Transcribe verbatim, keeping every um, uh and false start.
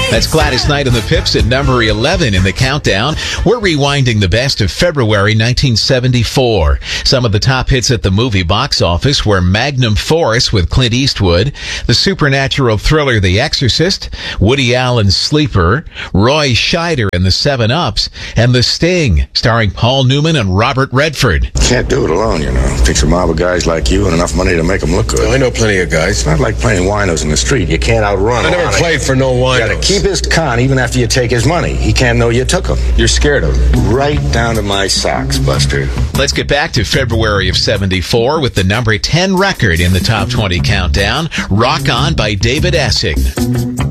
That's Gladys Knight and the Pips at number eleven in the countdown. We're rewinding the best of February nineteen seventy-four. Some of the top hits at the movie box office were Magnum Force with Clint Eastwood, the supernatural thriller The Exorcist, Woody Allen's Sleeper, Roy Scheider and the Seven Ups, and The Sting, starring Paul Newman and Robert Redford. Can't do it alone, you know. Takes a mob of guys like you and enough money to make them look good. I know plenty of guys. It's not like playing winos in the street. You can't outrun I never played for no winos. You gotta keep his con even after you take his money. He can't know you took him. You're scared of him. Right down to my socks, Buster. Let's get back to February of seventy-four with the number ten record in the top twenty countdown, Rock On by David Essing.